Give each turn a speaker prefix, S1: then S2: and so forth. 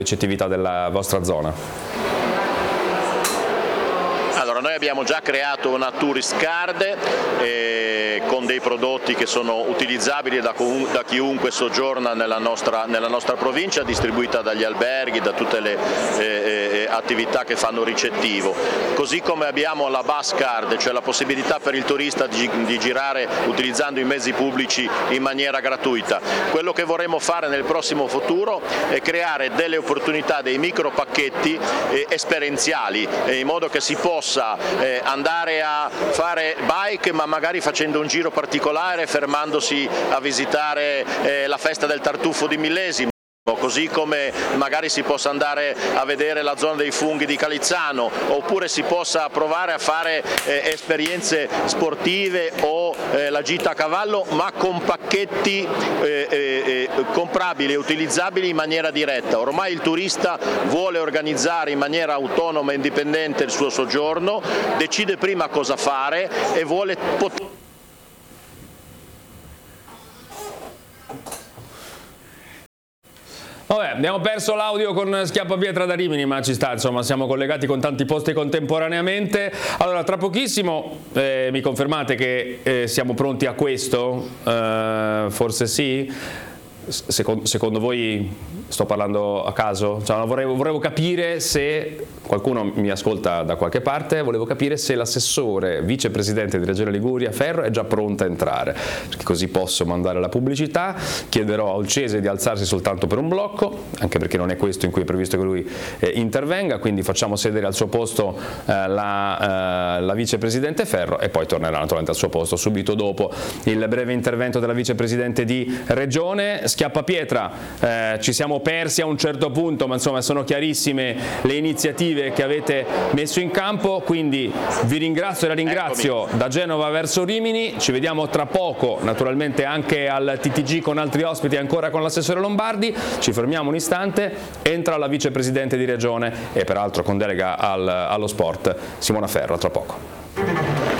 S1: ricettività della vostra zona?
S2: Allora, noi abbiamo già creato una tourist card con dei prodotti che sono utilizzabili da chiunque soggiorna nella nostra provincia, distribuita dagli alberghi, da tutte le attività che fanno ricettivo. Così come abbiamo la bus card, cioè la possibilità per il turista di girare utilizzando i mezzi pubblici in maniera gratuita. Quello che vorremmo fare nel prossimo futuro è creare delle opportunità, dei micro pacchetti esperienziali, in modo che si possa andare a fare bike, ma magari facendo un giro particolare, fermandosi a visitare la festa del tartufo di Millesimo. Così come magari si possa andare a vedere la zona dei funghi di Calizzano, oppure si possa provare a fare esperienze sportive o la gita a cavallo, ma con pacchetti comprabili e utilizzabili in maniera diretta. Ormai il turista vuole organizzare in maniera autonoma e indipendente il suo soggiorno, decide prima cosa fare e vuole poter.
S1: Vabbè, abbiamo perso l'audio con Schiappapietra da Rimini, ma ci sta, insomma, siamo collegati con tanti posti contemporaneamente. Allora, tra pochissimo mi confermate che siamo pronti a questo? Forse sì? Secondo voi sto parlando a caso? Cioè, volevo capire se qualcuno mi ascolta da qualche parte, volevo capire se l'assessore vicepresidente di Regione Liguria Ferro è già pronta a entrare, perché così posso mandare la pubblicità. Chiederò a Olcese di alzarsi soltanto per un blocco, anche perché non è questo in cui è previsto che lui intervenga, quindi facciamo sedere al suo posto la vicepresidente Ferro e poi tornerà naturalmente al suo posto subito dopo il breve intervento della vicepresidente di Regione. Schiappapietra, ci siamo persi a un certo punto, ma insomma sono chiarissime le iniziative che avete messo in campo, quindi vi ringrazio e la ringrazio. Eccomi. Da Genova verso Rimini, ci vediamo tra poco naturalmente anche al TTG con altri ospiti, ancora con l'assessore Lombardi. Ci fermiamo un istante, entra la vicepresidente di Regione e peraltro con delega allo sport Simona Ferro, tra poco.